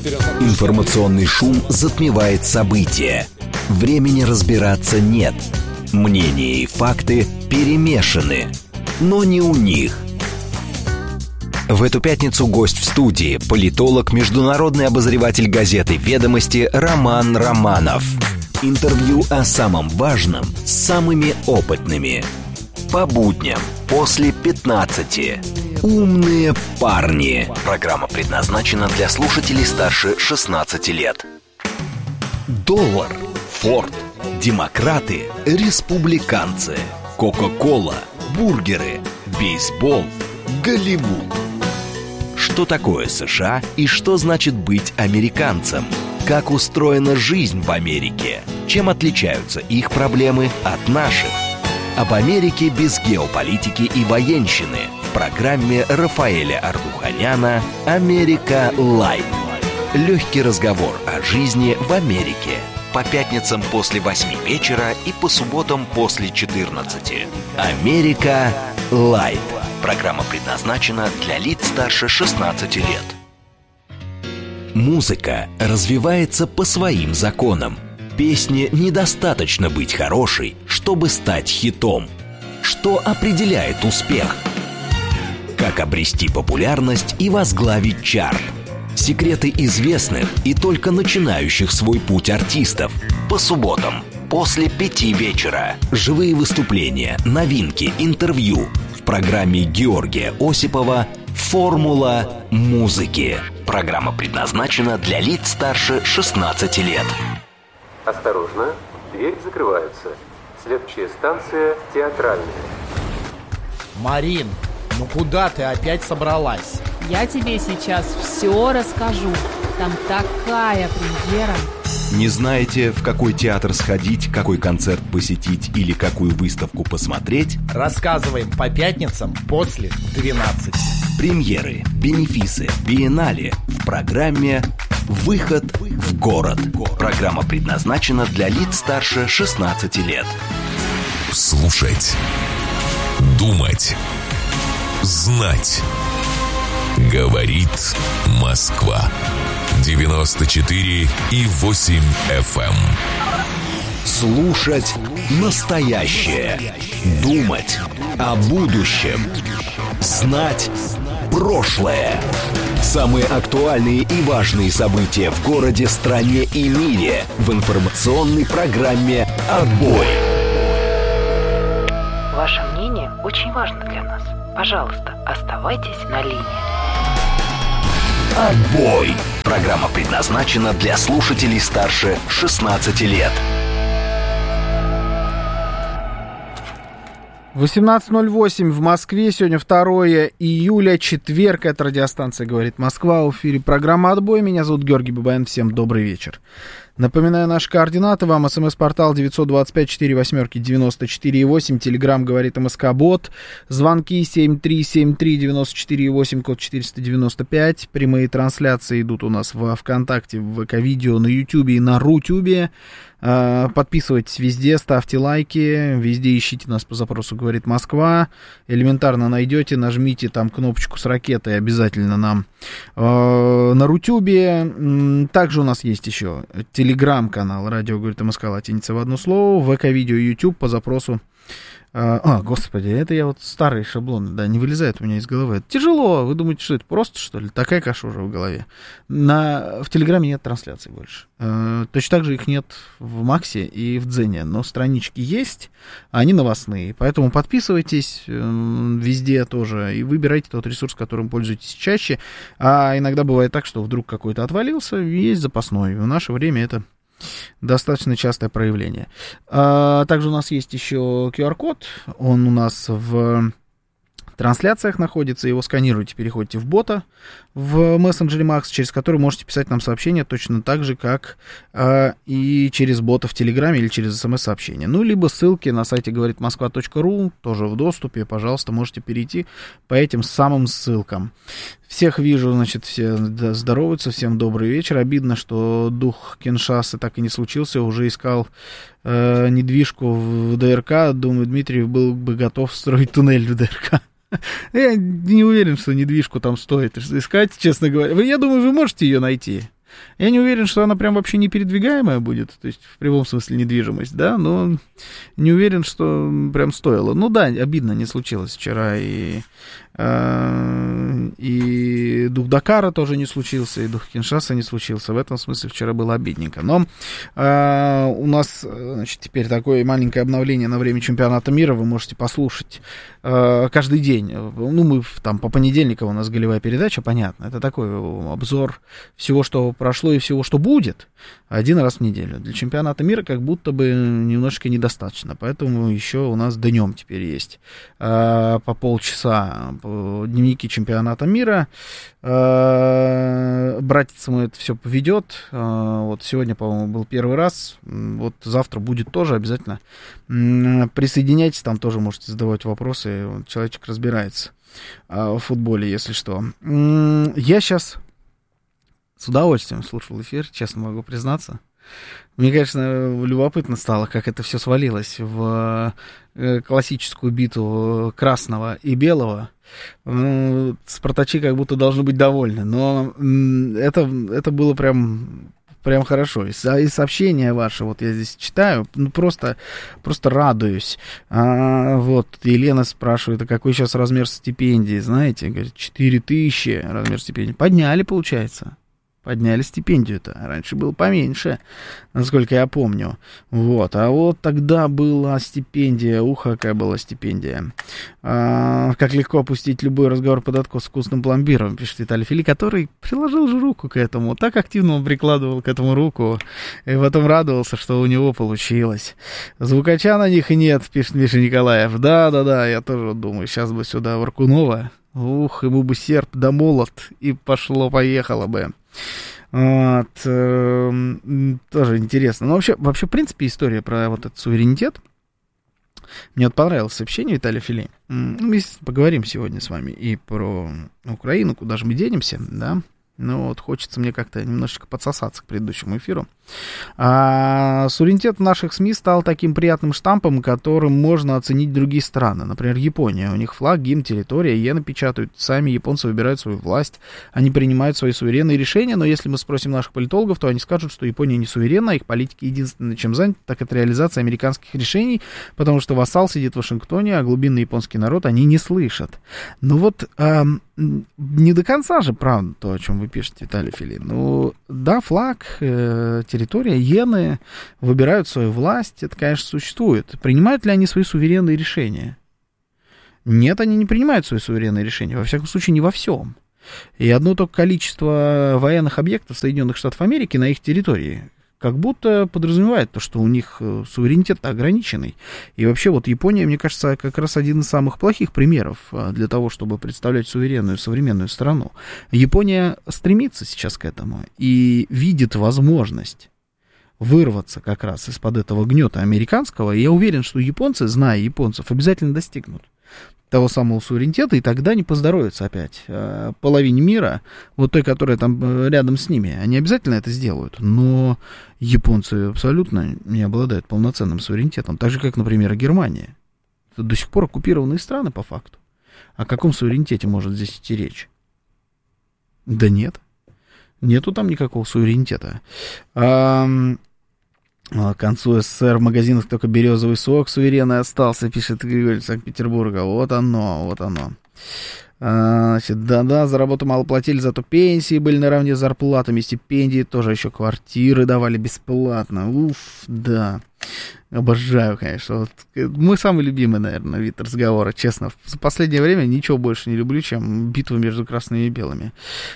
Информационный шум затмевает события. Времени разбираться нет. Мнения и факты перемешаны. Но не у них. В эту пятницу гость в студии – политолог, международный обозреватель газеты «Ведомости» Роман Романов. Интервью о самом важном с самыми опытными. По будням после 15. «Умные парни». Программа предназначена для слушателей старше 16 лет. Доллар, Форд, демократы, республиканцы, Кока-кола, бургеры, бейсбол, Голливуд. Что такое США и что значит быть американцем? Как устроена жизнь в Америке? Чем отличаются их проблемы от наших? Об Америке без геополитики и военщины в программе Рафаэля Ардуханяна «Америка Лайт». Легкий разговор о жизни в Америке. По пятницам после 8 вечера и по субботам после 14. «Америка Лайт». Программа предназначена для лиц старше 16 лет. Музыка развивается по своим законам. Песне недостаточно быть хорошей, чтобы стать хитом. Что определяет успех? Как обрести популярность и возглавить чарт? Секреты известных и только начинающих свой путь артистов. По субботам после 5 вечера. Живые выступления, новинки, интервью. В программе Георгия Осипова «Формула музыки». Программа предназначена для лиц старше 16 лет. Осторожно, двери закрываются. Следующая станция Театральная. Марин, ну куда ты опять собралась? Я тебе сейчас все расскажу. Там такая премьера. Не знаете, в какой театр сходить, какой концерт посетить или какую выставку посмотреть? Рассказываем по пятницам после 12. Премьеры, бенефисы, биеннале в программе «Выход в город». Программа предназначена для лиц старше 16 лет. Слушать, думать, знать. Говорит Москва. 94,8 FM. Слушать настоящее. Думать о будущем. Знать прошлое. Самые актуальные и важные события в городе, стране и мире в информационной программе «Отбой». Ваше мнение очень важно для нас. Пожалуйста, оставайтесь на линии. «Отбой». Программа предназначена для слушателей старше 16 лет. 18:08 в Москве. Сегодня 2 июля, четверг. Это радиостанция «Говорит Москва». В эфире программа «Отбой». Меня зовут Георгий Бабаян. Всем добрый вечер. Напоминаю наши координаты. Вам смс-портал 925-48-94-8. Телеграм «Говорит МСК-бот». Звонки 7373-94-8, код 495. Прямые трансляции идут у нас во ВКонтакте, в ВК-видео, на Ютубе и на Рутюбе. Подписывайтесь везде, ставьте лайки, везде ищите нас по запросу «Говорит Москва». Элементарно найдете, нажмите там кнопочку с ракетой обязательно нам на Рутюбе. Также у нас есть еще телеграм-канал «Радио говорит МСК» латиница в одно слово, ВК-видео, Ютуб по запросу. Господи, это я вот старый шаблон, да, не вылезает у меня из головы. Это тяжело, вы думаете, что это просто, что ли? Такая каша уже в голове. В Телеграме нет трансляций больше. Точно так же их нет в Максе и в Дзене, но странички есть, они новостные. Поэтому подписывайтесь везде тоже и выбирайте тот ресурс, которым пользуетесь чаще. А иногда бывает так, что вдруг какой-то отвалился, есть запасной. В наше время это достаточно частое проявление. Также у нас есть еще QR-код. Он у нас в трансляциях находится. Его сканируете, переходите в бота в мессенджере Макс, через который можете писать нам сообщения точно так же, как и через бота в Телеграме или через СМС-сообщения. Ну, либо ссылки на сайте говоритмосква.ру, тоже в доступе. Пожалуйста, можете перейти по этим самым ссылкам. Всех вижу, значит, все здороваются, всем добрый вечер. Обидно, что дух Киншасы так и не случился, уже искал недвижку в ДРК. Думаю, Дмитриев был бы готов строить туннель в ДРК. Я не уверен, что недвижку там стоит искать, честно говоря. Я думаю, вы можете ее найти. Я не уверен, что она прям вообще непередвигаемая будет, то есть в прямом смысле недвижимость, да, но не уверен, что прям стоило. Ну да, обидно не случилось вчера, и дух Дакара тоже не случился, и дух Киншаса не случился. В этом смысле вчера было обидненько. Но у нас, значит, теперь такое маленькое обновление на время чемпионата мира. Вы можете послушать каждый день. Ну, мы там по понедельникам у нас голевая передача, понятно. Это такой обзор всего, что прошло и всего, что будет. Один раз в неделю. Для чемпионата мира как будто бы немножечко недостаточно. Поэтому еще у нас днем теперь есть по полчаса дневники чемпионата мира. Братец ему это все поведет. Вот сегодня, по-моему, был первый раз. Вот завтра будет тоже обязательно. Присоединяйтесь, там тоже можете задавать вопросы. Человечек разбирается в футболе, если что. Я сейчас с удовольствием слушал эфир, честно могу признаться. Мне, конечно, любопытно стало, как это все свалилось в классическую битву красного и белого. Спартачи как будто должны быть довольны, но это было прям хорошо. И сообщения ваши, вот я здесь читаю, ну просто радуюсь. Вот, Елена спрашивает, а какой сейчас размер стипендии, знаете? Говорит, 4000 размер стипендии. Подняли, получается. Подняли стипендию-то. Раньше было поменьше, насколько я помню. Вот. А вот тогда была стипендия. Какая была стипендия. Как легко опустить любой разговор под откос с вкусным пломбиром, пишет Виталий Фили, который приложил же руку к этому. Так активно он прикладывал к этому руку. И потом радовался, что у него получилось. Звукача на них нет, пишет Миша Николаев. Да, я тоже думаю, сейчас бы сюда Варкунова. Ему бы серп да молот, и пошло-поехало бы. Вот, тоже интересно. Но вообще, в принципе, история про вот этот суверенитет. Мне вот понравилось сообщение Виталия Фили. Мы поговорим сегодня с вами и про Украину, куда же мы денемся, да. Ну вот хочется мне как-то немножечко подсосаться к предыдущему эфиру. Суверенитет в наших СМИ стал таким приятным штампом, которым можно оценить другие страны. Например, Япония. У них флаг, гимн, территория, иены печатают. Сами японцы выбирают свою власть. Они принимают свои суверенные решения, но если мы спросим наших политологов, то они скажут, что Япония не суверенна, их политики единственное, чем заняты, так это реализация американских решений, потому что вассал сидит в Вашингтоне, а глубинный японский народ они не слышат. Ну вот, не до конца же, правда, то, о чем вы пишете, Виталий Фили. Ну, да, флаг, территория, иены выбирают свою власть, это, конечно, существует. Принимают ли они свои суверенные решения? Нет, они не принимают свои суверенные решения, во всяком случае, не во всем. И одно только количество военных объектов Соединенных Штатов Америки на их территории как будто подразумевает то, что у них суверенитет ограниченный. И вообще вот Япония, мне кажется, как раз один из самых плохих примеров для того, чтобы представлять суверенную современную страну. Япония стремится сейчас к этому и видит возможность вырваться как раз из-под этого гнета американского. И я уверен, что японцы, зная японцев, обязательно достигнут того самого суверенитета, и тогда не поздоровится опять половине мира, вот той, которая там рядом с ними. Они обязательно это сделают, но японцы абсолютно не обладают полноценным суверенитетом, так же, как, например, Германия. Это до сих пор оккупированные страны, по факту. О каком суверенитете может здесь идти речь? Да нет. Нету там никакого суверенитета. К концу СССР в магазинах только березовый сок суверенный остался, пишет Григорий из Санкт-Петербурга. Вот оно. Значит, да, за работу мало платили, зато пенсии были наравне с зарплатами, стипендии, тоже еще квартиры давали бесплатно. Да. Обожаю, конечно. Вот, мой самый любимый, наверное, вид разговора, честно. В последнее время ничего больше не люблю, чем битву между красными и белыми.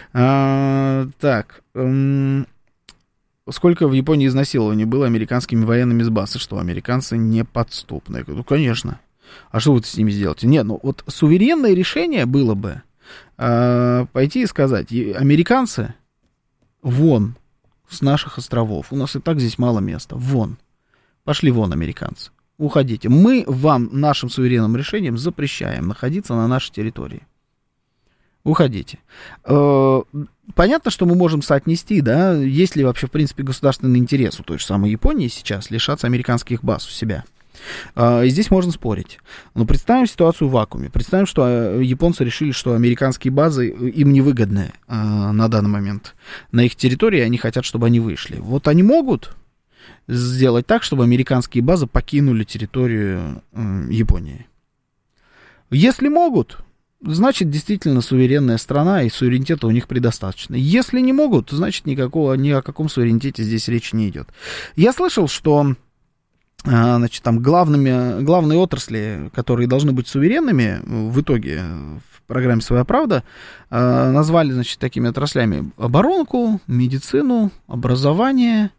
Так. Сколько в Японии изнасилований было американскими военными с базы? Что, американцы неподступные? Ну, конечно. А что вы с ними сделаете? Нет, ну вот суверенное решение было бы пойти и сказать: американцы, вон с наших островов. У нас и так здесь мало места. Вон. Пошли вон, американцы. Уходите. Мы вам нашим суверенным решением запрещаем находиться на нашей территории. Уходите. Понятно, что мы можем соотнести, да, есть ли вообще, в принципе, государственный интерес у той же самой Японии сейчас лишаться американских баз у себя. И здесь можно спорить. Но представим ситуацию в вакууме. Представим, что японцы решили, что американские базы им невыгодны на данный момент. На их территории они хотят, чтобы они вышли. Вот они могут сделать так, чтобы американские базы покинули территорию Японии. Если могут, значит, действительно суверенная страна, и суверенитета у них предостаточно. Если не могут, значит, ни о каком суверенитете здесь речи не идет. Я слышал, что значит, там главные отрасли, которые должны быть суверенными, в итоге в программе «Своя правда» назвали, значит, такими отраслями оборонку, медицину, образование,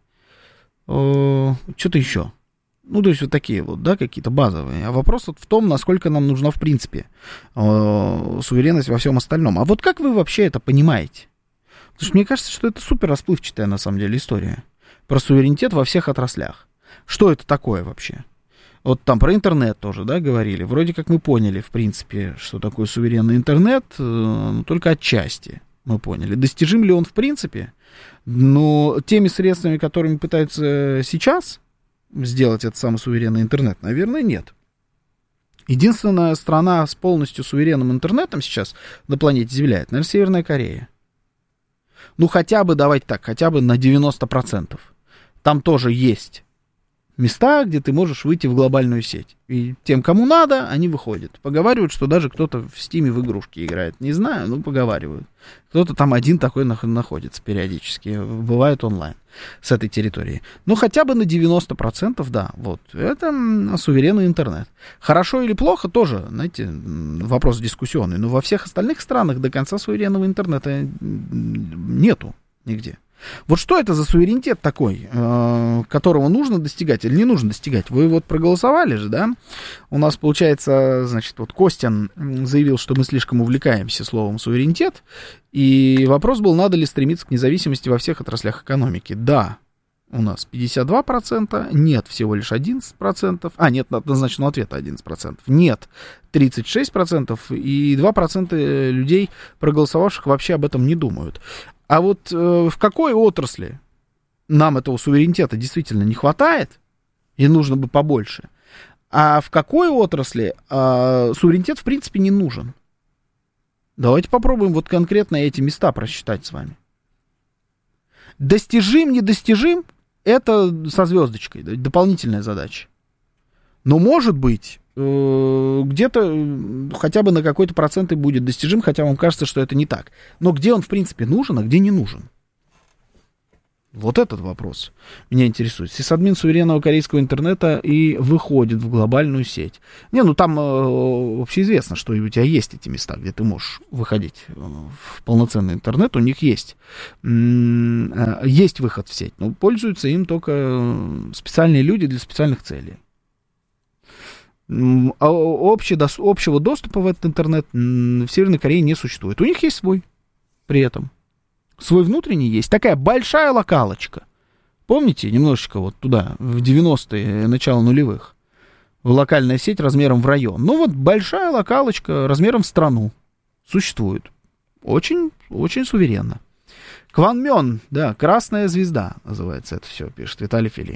что-то еще. Ну, то есть вот такие вот, да, какие-то базовые. А вопрос вот в том, насколько нам нужна, в принципе, суверенность во всем остальном. А вот как вы вообще это понимаете? Потому что мне кажется, что это супер расплывчатая, на самом деле, история. Про суверенитет во всех отраслях. Что это такое вообще? Вот там про интернет тоже, да, говорили. Вроде как мы поняли, в принципе, что такое суверенный интернет, только отчасти мы поняли. Достижим ли он в принципе? Но теми средствами, которыми пытаются сейчас сделать этот самый суверенный интернет, наверное, нет. Единственная страна с полностью суверенным интернетом сейчас на планете Земля, это, наверное, Северная Корея. Ну, хотя бы, давайте так, хотя бы на 90%. Там тоже есть места, где ты можешь выйти в глобальную сеть. И тем, кому надо, они выходят. Поговаривают, что даже кто-то в Стиме в игрушки играет. Не знаю, но поговаривают. Кто-то там один такой находится периодически. Бывает онлайн с этой территории. Ну, хотя бы на 90%, да. Вот. Это суверенный интернет. Хорошо или плохо, тоже, знаете, вопрос дискуссионный. Но во всех остальных странах до конца суверенного интернета нету нигде. Вот что это за суверенитет такой, которого нужно достигать или не нужно достигать? Вы вот проголосовали же, да? У нас, получается, значит, вот Костян заявил, что мы слишком увлекаемся словом суверенитет, и вопрос был, надо ли стремиться к независимости во всех отраслях экономики. Да, у нас 52%, нет, всего лишь 11%, нет, однозначного ответа 11%, нет, 36%, и 2% людей, проголосовавших, вообще об этом не думают. А вот в какой отрасли нам этого суверенитета действительно не хватает, и нужно бы побольше, а в какой отрасли суверенитет в принципе не нужен? Давайте попробуем вот конкретно эти места просчитать с вами. Достижим, недостижим, это со звездочкой, дополнительная задача. Но может быть, где-то хотя бы на какой-то процент и будет достижим, хотя вам кажется, что это не так. Но где он, в принципе, нужен, а где не нужен? Вот этот вопрос меня интересует. Сисадмин суверенного корейского интернета и выходит в глобальную сеть. Там общеизвестно, что у тебя есть эти места, где ты можешь выходить в полноценный интернет. У них есть выход в сеть, но пользуются им только специальные люди для специальных целей. Общего доступа в этот интернет в Северной Корее не существует. У них есть свой при этом. Свой внутренний есть. Такая большая локалочка. Помните, немножечко вот туда, в 90-е, начало нулевых, локальная сеть размером в район. Ну вот большая локалочка размером в страну существует. Очень, очень суверенно. Кванмён, да, красная звезда называется это все, пишет Виталий Фили.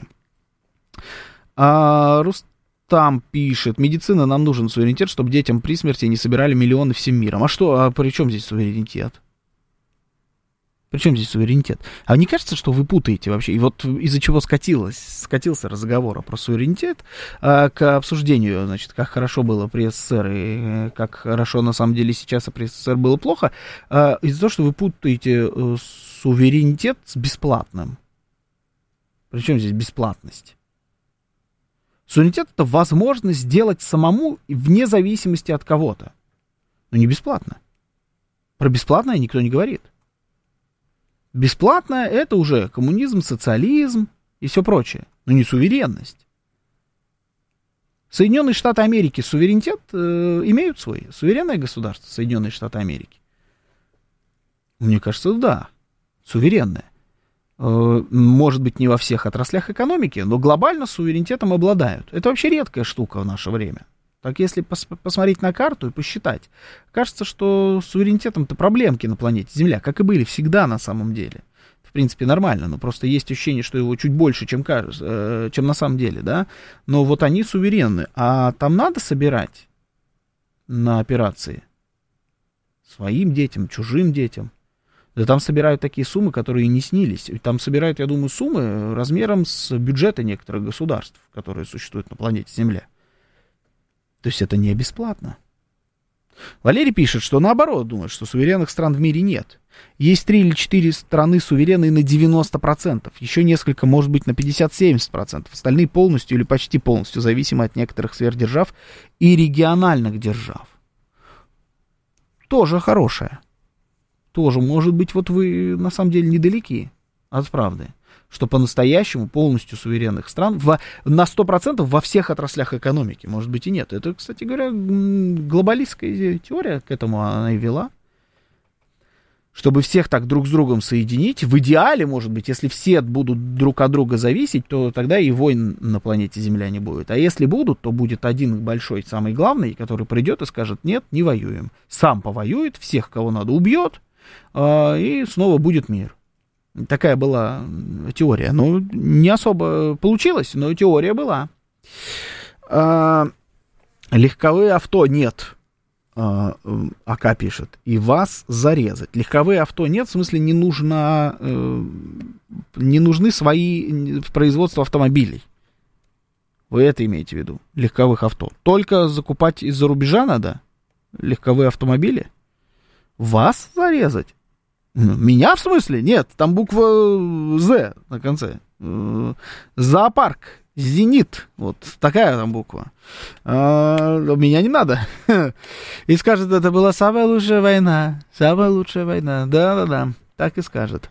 Рустам пишет, медицина, нам нужен суверенитет, чтобы детям при смерти не собирали миллионы всем миром. А при чем здесь суверенитет? При чем здесь суверенитет? А не кажется, что вы путаете вообще? И вот из-за чего скатился разговор про суверенитет к обсуждению, значит, как хорошо было при СССР и как хорошо на самом деле сейчас при СССР было плохо, из-за того, что вы путаете суверенитет с бесплатным. Причем здесь бесплатность? Суверенитет — это возможность сделать самому вне зависимости от кого-то. Но не бесплатно. Про бесплатное никто не говорит. Бесплатное — это уже коммунизм, социализм и все прочее, но не суверенность. Соединенные Штаты Америки суверенитет имеют свой. Суверенное государство Соединенные Штаты Америки. Мне кажется, да, суверенное. Может быть, не во всех отраслях экономики, но глобально суверенитетом обладают. Это вообще редкая штука в наше время. Так если посмотреть на карту и посчитать, кажется, что с суверенитетом-то проблемки на планете Земля, как и были всегда на самом деле. В принципе, нормально, но просто есть ощущение, что его чуть больше, чем кажется, чем на самом деле, да. Но вот они суверенны, а там надо собирать на операции своим детям, чужим детям. Да там собирают такие суммы, которые не снились. Там собирают, я думаю, суммы размером с бюджета некоторых государств, которые существуют на планете Земля. То есть это не бесплатно. Валерий пишет, что наоборот думает, что суверенных стран в мире нет. Есть 3 или 4 страны суверенные на 90%. Еще несколько, может быть, на 50-70%. Остальные полностью или почти полностью зависимы от некоторых сверхдержав и региональных держав. Тоже хорошее. Тоже, может быть, вот вы на самом деле недалеки от правды. Что по-настоящему полностью суверенных стран на 100% во всех отраслях экономики, может быть, и нет. Это, кстати говоря, глобалистская теория к этому она и вела. Чтобы всех так друг с другом соединить, в идеале, может быть, если все будут друг от друга зависеть, то тогда и войн на планете Земля не будет. А если будут, то будет один большой, самый главный, который придет и скажет: нет, не воюем. Сам повоюет, всех, кого надо, убьет, и снова будет мир. Такая была теория. Ну, не особо получилось, но теория была. Легковые авто нет. АК пишет. И вас зарезать. Легковые авто нет, в смысле не нужны свои производства автомобилей. Вы это имеете в виду? Легковых авто. Только закупать из-за рубежа надо? Легковые автомобили? Вас зарезать? Меня, в смысле? Нет, там буква «З» на конце. Зоопарк, «Зенит». Вот такая там буква. Меня не надо. И скажет, это была самая лучшая война. Самая лучшая война. Да-да-да, так и скажет.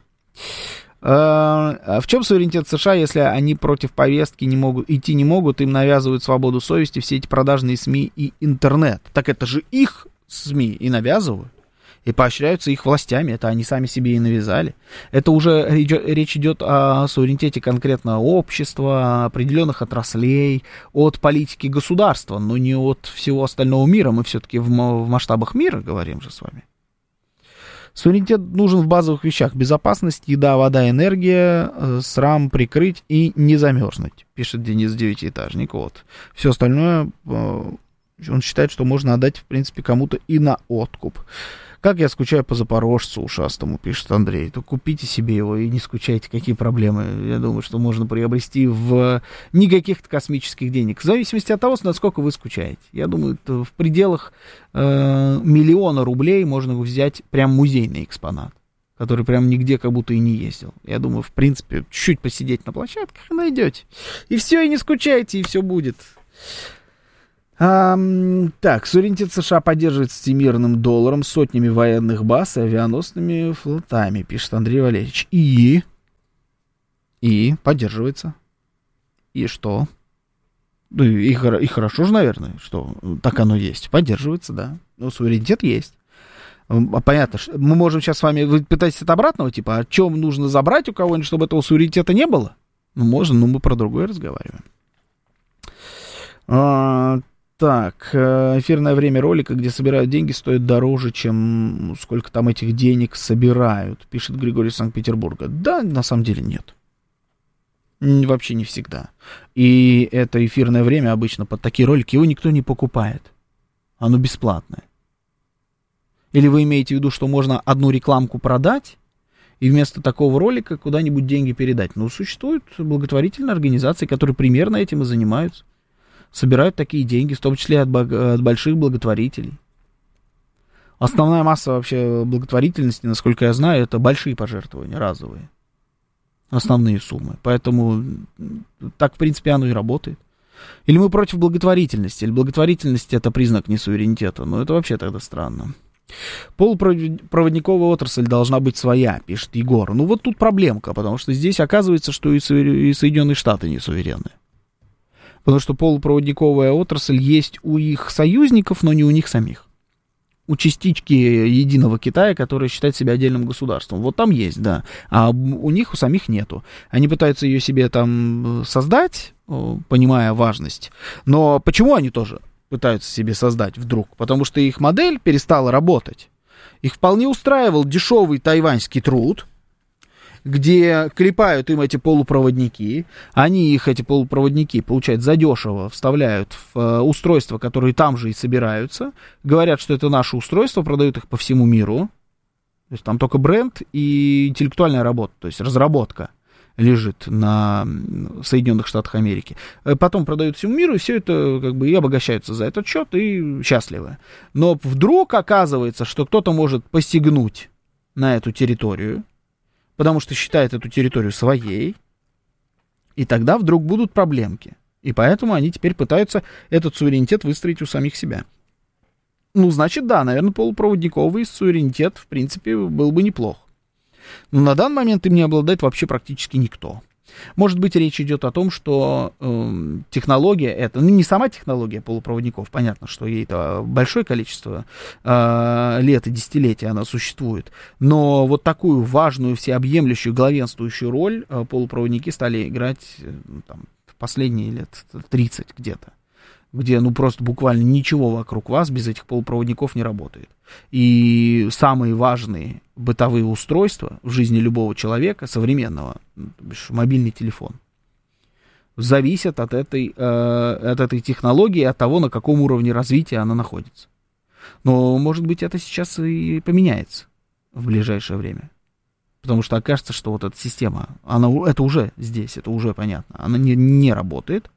В чем суверенитет США, если они против повестки не могут, идти не могут, им навязывают свободу совести все эти продажные СМИ и интернет? Так это же их СМИ и навязывают. И поощряются их властями, это они сами себе и навязали. Это уже речь идет о суверенитете конкретно общества, определенных отраслей, от политики государства, но не от всего остального мира. Мы все-таки в масштабах мира говорим же с вами. Суверенитет нужен в базовых вещах. Безопасность, еда, вода, энергия, срам прикрыть и не замерзнуть, пишет Денис Девятиэтажник. Вот. Все остальное он считает, что можно отдать, в принципе, кому-то и на откуп. Как я скучаю по запорожцу ушастому, пишет Андрей. То купите себе его и не скучайте, какие проблемы. Я думаю, что можно приобрести в не каких-то космических денег. В зависимости от того, насколько вы скучаете. Я думаю, в пределах 1 миллиона рублей можно взять прям музейный экспонат, который прям нигде как будто и не ездил. Я думаю, в принципе, чуть-чуть посидеть на площадках и найдете. И все, и не скучайте, и все будет. Так, суверенитет США поддерживает всемирным долларом, сотнями военных баз и авианосными флотами, пишет Андрей Валерьевич. И поддерживается. И что? И хорошо же, наверное, что так оно есть. Поддерживается, да. Но суверенитет есть. Понятно, что мы можем сейчас с вами... Вы пытаетесь от обратного, типа, о чем нужно забрать у кого-нибудь, чтобы этого суверенитета не было? Ну, можно, но мы про другое разговариваем. Так, эфирное время ролика, где собирают деньги, стоит дороже, чем сколько там этих денег собирают, пишет Григорий из Санкт-Петербурга. Да, на самом деле нет. Вообще не всегда. И это эфирное время обычно под такие ролики его никто не покупает. Оно бесплатное. Или вы имеете в виду, что можно одну рекламку продать и вместо такого ролика куда-нибудь деньги передать? Ну, существуют благотворительные организации, которые примерно этим и занимаются. Собирают такие деньги, в том числе от больших благотворителей. Основная масса вообще благотворительности, насколько я знаю, это большие пожертвования, разовые. Основные суммы. Поэтому так, в принципе, оно и работает. Или мы против благотворительности, или благотворительность это признак несуверенитета. Но это вообще тогда странно. Полупроводниковая отрасль должна быть своя, пишет Егор. Ну вот тут проблемка, потому что здесь оказывается, что и Соединенные Штаты не суверенны. Потому что полупроводниковая отрасль есть у их союзников, но не у них самих. У частички единого Китая, который считает себя отдельным государством. Вот там есть, да. А у них у самих нету. Они пытаются ее себе там создать, понимая важность. Но почему они тоже пытаются себе создать вдруг? Потому что их модель перестала работать. Их вполне устраивал дешевый тайваньский труд. где клепают им эти полупроводники, они их, эти полупроводники, получают задешево, вставляют в устройства, которые там же и собираются, говорят, что это наши устройства, продают их по всему миру, то есть там только бренд и интеллектуальная работа, то есть разработка лежит на Соединенных Штатах Америки. Потом продают всему миру, и все это как бы и обогащаются за этот счет, и счастливы. Но вдруг оказывается, что кто-то может посягнуть на эту территорию, потому что считает эту территорию своей, и тогда вдруг будут проблемки. И поэтому они теперь пытаются этот суверенитет выстроить у самих себя. Ну, значит, да, наверное, полупроводниковый суверенитет, в принципе, был бы неплох. Но на данный момент им не обладает вообще практически никто. Может быть, речь идет о том, что технология это, ну, не сама технология полупроводников, понятно, что ей-то большое количество лет и десятилетий она существует, но вот такую важную, всеобъемлющую, главенствующую роль полупроводники стали играть там, в последние лет 30 где-то, где, ну, просто буквально ничего вокруг вас без этих полупроводников не работает. И самые важные бытовые устройства в жизни любого человека, современного, мобильный телефон, зависят от этой технологии, от того, на каком уровне развития она находится. Но, может быть, это сейчас и поменяется в ближайшее время. Потому что окажется, что вот эта система, это уже здесь, это уже понятно, она не работает.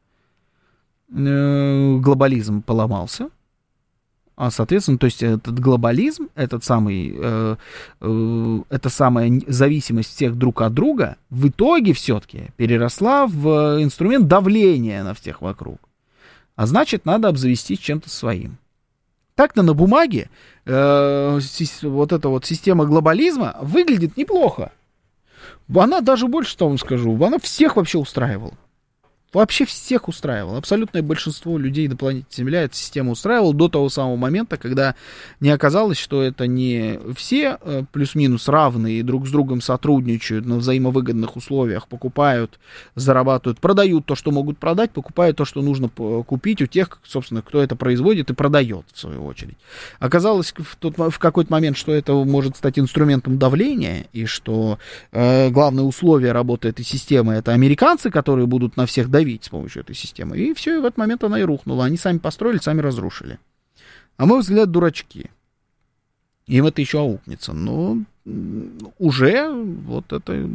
Глобализм поломался, а, соответственно, то есть этот глобализм, эта самая зависимость всех друг от друга в итоге все-таки переросла в инструмент давления на всех вокруг. А значит, надо обзавестись чем-то своим. Так-то на бумаге вот эта вот система глобализма выглядит неплохо. Она даже больше того вам скажу, она всех вообще устраивала. Вообще всех устраивало. Абсолютное большинство людей на планете Земля эта система устраивала до того самого момента, когда не оказалось, что это не все плюс-минус равные и друг с другом сотрудничают на взаимовыгодных условиях, покупают, зарабатывают, продают то, что могут продать, покупают то, что нужно купить у тех, собственно, кто это производит и продает, в свою очередь. Оказалось в какой-то момент, что это может стать инструментом давления, и что главное условие работы этой системы — это американцы, которые будут на всех давить с помощью этой системы. И все, и в этот момент она и рухнула. Они сами построили, сами разрушили. На мой взгляд, дурачки. Им это еще аукнется. Но уже вот это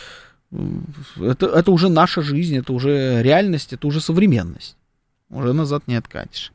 уже наша жизнь, это уже реальность, это уже современность. Уже назад не откатишь.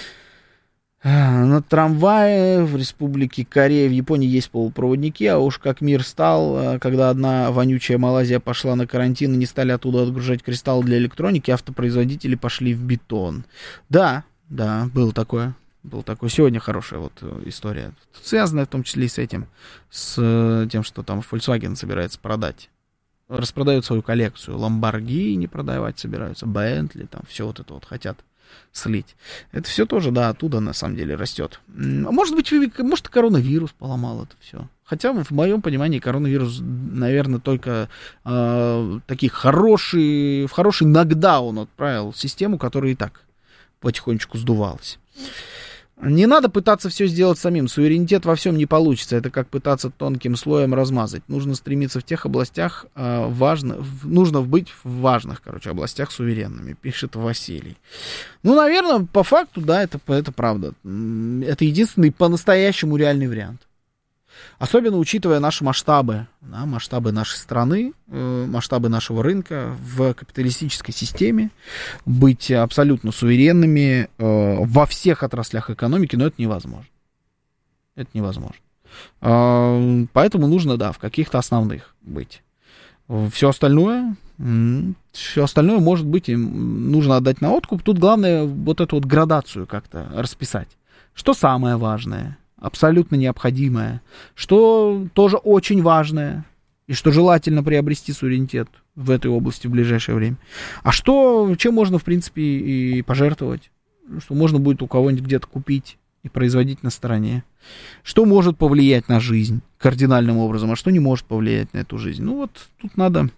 На трамвае в Республике Корея в Японии есть полупроводники, а уж как мир стал, когда одна вонючая Малайзия пошла на карантин и не стали оттуда отгружать кристаллы для электроники, автопроизводители пошли в бетон. Да, было такое. Сегодня хорошая вот история, связанная в том числе и с этим, с тем, что там Volkswagen собирается продать. Распродают свою коллекцию. Lamborghini продавать собираются, Bentley, там все вот это вот хотят слить. Это все тоже, да, оттуда на самом деле растет. Может, коронавирус поломал это все. Хотя, в моем понимании, коронавирус, наверное, только в хороший нокдаун отправил систему, которая и так потихонечку сдувалась. Не надо пытаться все сделать самим. Суверенитет во всем не получится. Это как пытаться тонким слоем размазать. Нужно стремиться в тех областях нужно быть в важных, областях суверенными, пишет Василий. Ну, наверное, по факту, да, это правда. Это единственный по-настоящему реальный вариант. Особенно учитывая наши масштабы, да, масштабы нашей страны, масштабы нашего рынка в капиталистической системе, быть абсолютно суверенными во всех отраслях экономики, но это невозможно. Это невозможно. Поэтому нужно, да, в каких-то основных быть. Все остальное, может быть, им нужно отдать на откуп. Тут главное вот эту вот градацию как-то расписать. Что самое важное? Абсолютно необходимое, что тоже очень важное, и что желательно приобрести суверенитет в этой области в ближайшее время. А чем можно, в принципе, и пожертвовать, что можно будет у кого-нибудь где-то купить и производить на стороне, что может повлиять на жизнь кардинальным образом, а что не может повлиять на эту жизнь. Ну вот, тут надо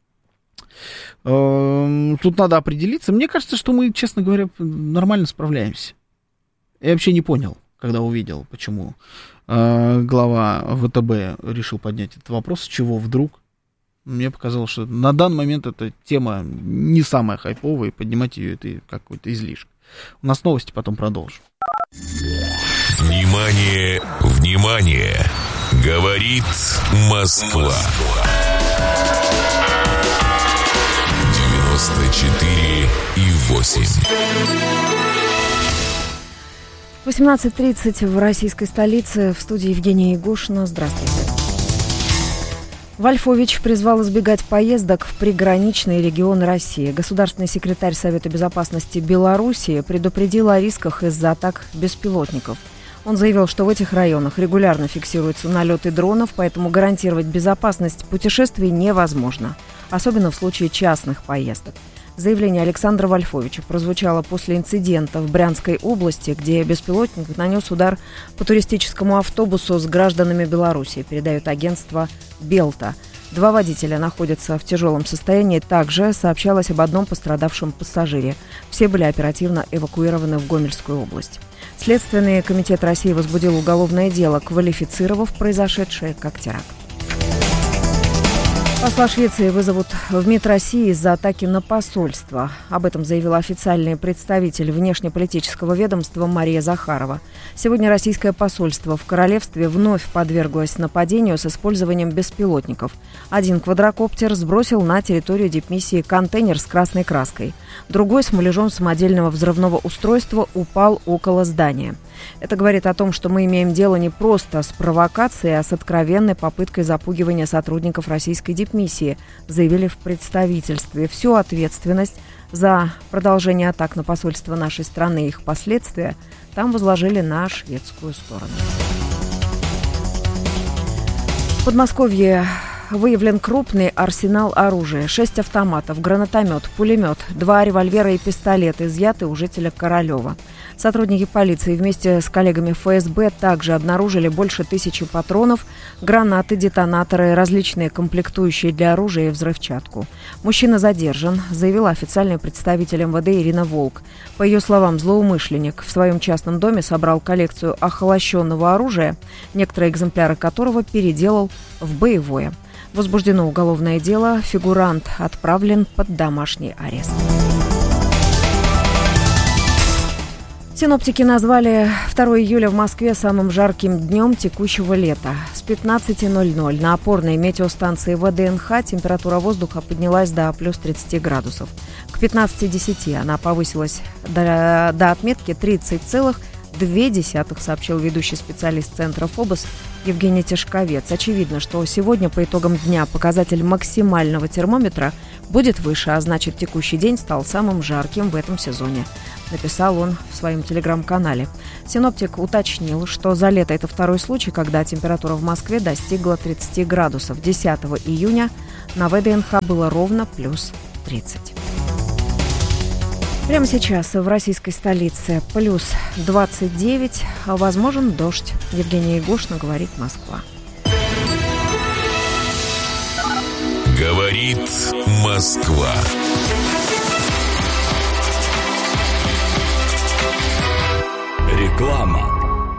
определиться. Мне кажется, что мы, честно говоря, нормально справляемся. Я вообще не понял, когда увидел, почему глава ВТБ решил поднять этот вопрос, с чего вдруг. Мне показалось, что на данный момент эта тема не самая хайповая, и поднимать ее это какой-то излишек. У нас новости, потом продолжим. Внимание, внимание! Говорит Москва. 94,8. 18:30 в российской столице. В студии Евгения Егошина. Здравствуйте. Вольфович призвал избегать поездок в приграничные регионы России. Государственный секретарь Совета безопасности Белоруссии предупредил о рисках из-за атак беспилотников. Он заявил, что в этих районах регулярно фиксируются налеты дронов, поэтому гарантировать безопасность путешествий невозможно, особенно в случае частных поездок. Заявление Александра Вольфовича прозвучало после инцидента в Брянской области, где беспилотник нанес удар по туристическому автобусу с гражданами Беларуси, передает агентство «Белта». 2 водителя находятся в тяжелом состоянии. Также сообщалось об одном пострадавшем пассажире. Все были оперативно эвакуированы в Гомельскую область. Следственный комитет России возбудил уголовное дело, квалифицировав произошедшее как теракт. Посла Швеции вызовут в МИД России из-за атаки на посольство. Об этом заявила официальный представитель внешнеполитического ведомства Мария Захарова. Сегодня российское посольство в королевстве вновь подверглось нападению с использованием беспилотников. Один квадрокоптер сбросил на территорию дипмиссии контейнер с красной краской. Другой с муляжом самодельного взрывного устройства упал около здания. Это говорит о том, что мы имеем дело не просто с провокацией, а с откровенной попыткой запугивания сотрудников российской дипмиссии, заявили в представительстве. Всю ответственность за продолжение атак на посольство нашей страны и их последствия там возложили на шведскую сторону. В Подмосковье выявлен крупный арсенал оружия. 6 автоматов, гранатомет, пулемет, 2 револьвера и пистолет изъяты у жителя Королева. Сотрудники полиции вместе с коллегами ФСБ также обнаружили больше 1000 патронов, гранаты, детонаторы, различные комплектующие для оружия и взрывчатку. Мужчина задержан, заявила официальный представитель МВД Ирина Волк. По ее словам, злоумышленник в своем частном доме собрал коллекцию охолощенного оружия, некоторые экземпляры которого переделал в боевое. Возбуждено уголовное дело, фигурант отправлен под домашний арест. Синоптики назвали 2 июля в Москве самым жарким днем текущего лета. С 15:00 на опорной метеостанции ВДНХ температура воздуха поднялась до плюс 30 градусов. К 15:10 она повысилась до отметки 30,2, сообщил ведущий специалист Центра ФОБОС Евгений Тишковец. Очевидно, что сегодня по итогам дня показатель максимального термометра будет выше, а значит, текущий день стал самым жарким в этом сезоне, написал он в своем телеграм-канале. Синоптик уточнил, что за лето это второй случай, когда температура в Москве достигла 30 градусов. 10 июня на ВДНХ было ровно плюс 30. Прямо сейчас в российской столице плюс 29, а возможен дождь. Евгения Егошина, говорит Москва. Говорит Москва. Реклама.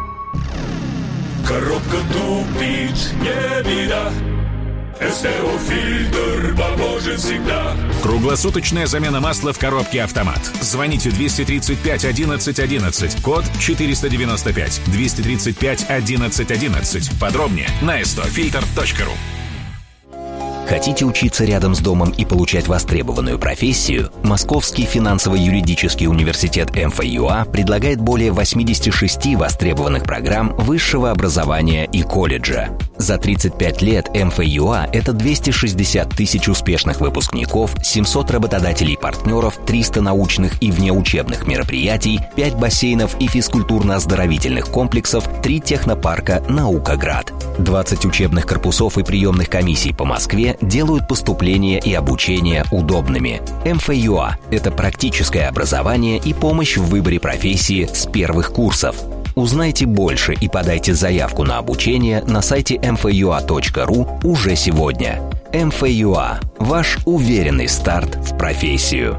Коробка тупит, не беда. СТО-фильтр поможет всегда. Круглосуточная замена масла в коробке «Автомат». Звоните 235 11 11, код 495, 235 11 11. Подробнее на stofilter.ru. Хотите учиться рядом с домом и получать востребованную профессию? Московский финансово-юридический университет МФЮА предлагает более 86 востребованных программ высшего образования и колледжа. За 35 лет МФЮА – это 260 тысяч успешных выпускников, 700 работодателей-партнеров, 300 научных и внеучебных мероприятий, 5 бассейнов и физкультурно-оздоровительных комплексов, 3 технопарка «Наукаград». 20 учебных корпусов и приемных комиссий по Москве делают поступление и обучение удобными. МФЮА – это практическое образование и помощь в выборе профессии с первых курсов. Узнайте больше и подайте заявку на обучение на сайте mfua.ru уже сегодня. МФЮА – ваш уверенный старт в профессию.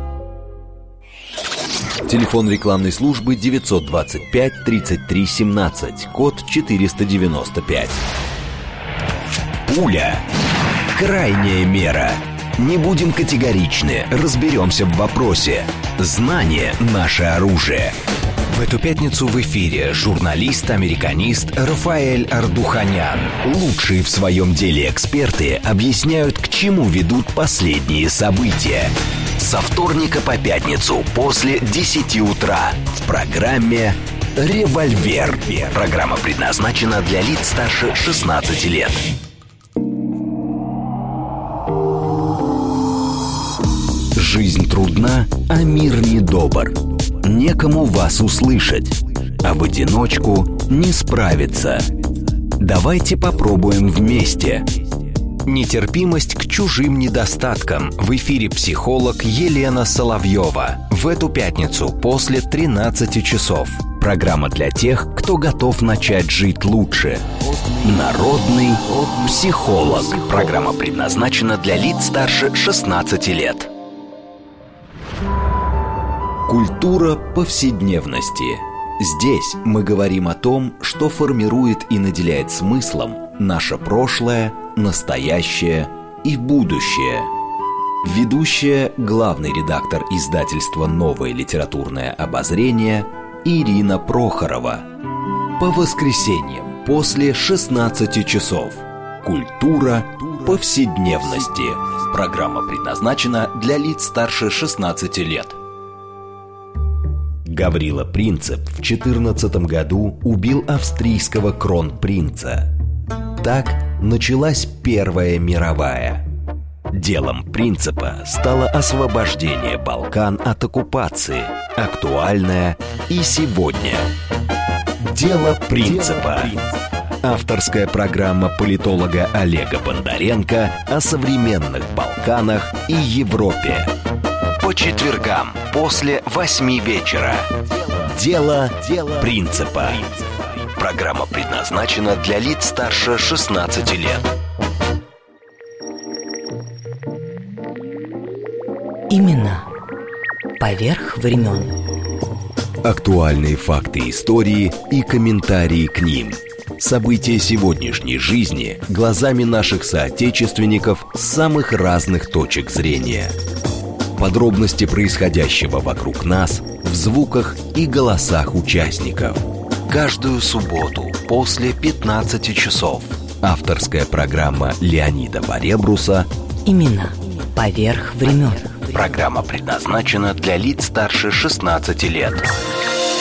Телефон рекламной службы 925 33 17, код 495. Пуля. крайняя мера. Не будем категоричны, разберемся в вопросе. Знание – наше оружие. В эту пятницу в эфире журналист-американист Рафаэль Ардуханян. Лучшие в своем деле эксперты объясняют, к чему ведут последние события. Со вторника по пятницу после 10 утра в программе «Револьвер». Программа предназначена для лиц старше 16 лет. Жизнь трудна, а мир недобр. Некому вас услышать, а в одиночку не справиться. Давайте попробуем вместе. Нетерпимость к чужим недостаткам. В эфире психолог Елена Соловьева. В эту пятницу после 13 часов. Программа для тех, кто готов начать жить лучше. Народный психолог. Программа предназначена для лиц старше 16 лет. Культура повседневности. Здесь мы говорим о том, что формирует и наделяет смыслом наше прошлое, настоящее и будущее. Ведущая, главный редактор издательства «Новое литературное обозрение» Ирина Прохорова. По воскресеньям после 16 часов. Культура повседневности. Программа предназначена для лиц старше 16 лет. Гаврила Принцип в 14 году убил австрийского кронпринца. Так началась Первая мировая. Делом Принципа стало освобождение Балкан от оккупации, актуальное и сегодня. Дело Принципа. Авторская программа политолога Олега Бондаренко о современных Балканах и Европе. По четвергам после 8 вечера. Дело Принципа. Программа предназначена для лиц старше 16 лет. Имена поверх времен. Актуальные факты истории и комментарии к ним. События сегодняшней жизни глазами наших соотечественников с самых разных точек зрения. Подробности происходящего вокруг нас в звуках и голосах участников. Каждую субботу после 15 часов. Авторская программа Леонида Баребруса «Имена поверх времен». Программа предназначена для лиц старше 16 лет.